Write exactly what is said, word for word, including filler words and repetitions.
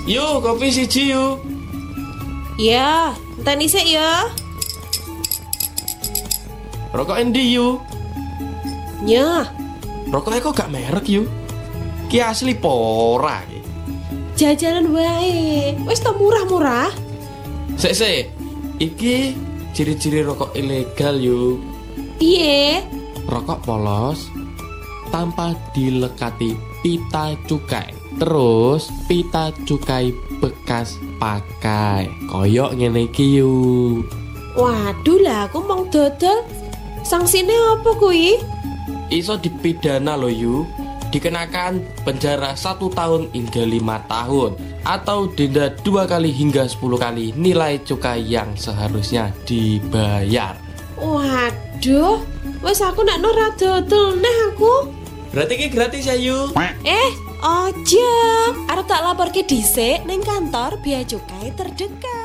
Yuk, kopi siji yuk. Ya, enteni sik ya. Rokok endi yuk? Nyah, Rokoknya kok gak merek yuk? Ki asli pora ki. jajanan wae. Wis to murah-murah. Sik sik. Iki ciri-ciri rokok ilegal yuk. Piye? Rokok polos tanpa dilekati pita cukai. Terus pita cukai bekas pakai. Koyok ngene iki yuk. Waduh lah, aku mau dodol. Sanksine apa kuwi? Iso dipidana lo yu, dikenakan penjara satu tahun hingga lima tahun atau denda dua kali hingga sepuluh kali nilai cukai yang seharusnya dibayar. Waduh, wes aku nak ora dodol neh aku. Berarti ini gratis ya yu. Eh, ojo. Arep tak laporke dhisik ning kantor bea cukai terdekat.